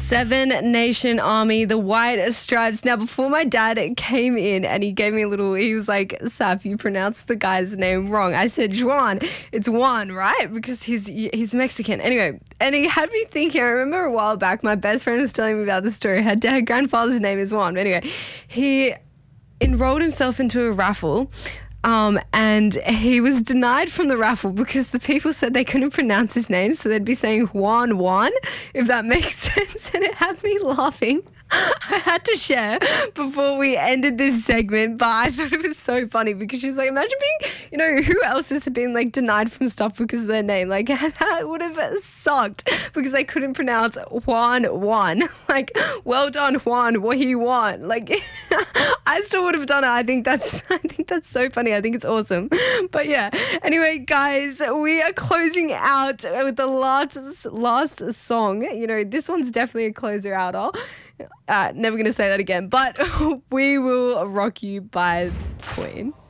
Seven Nation Army, the White Stripes. Now, before my dad came in and he gave me he was like, Saf, you pronounced the guy's name wrong. I said Juan. It's Juan, right? Because he's Mexican. Anyway, and he had me thinking, I remember a while back, my best friend was telling me about the story. Her grandfather's name is Juan. But anyway, he enrolled himself into a raffle. And he was denied from the raffle because the people said they couldn't pronounce his name, so they'd be saying Juan, if that makes sense. And it had me laughing. I had to share before we ended this segment, but I thought it was so funny because she was like, imagine being, who else has been like denied from stuff because of their name? Like that would have sucked because they couldn't pronounce Juan. Like, well done, Juan, what you want? Like, I still would have done it. I think that's so funny. I think it's awesome. But yeah, anyway, guys, we are closing out with the last song. This one's definitely a closer outer. Never going to say that again, but We Will Rock You by Queen.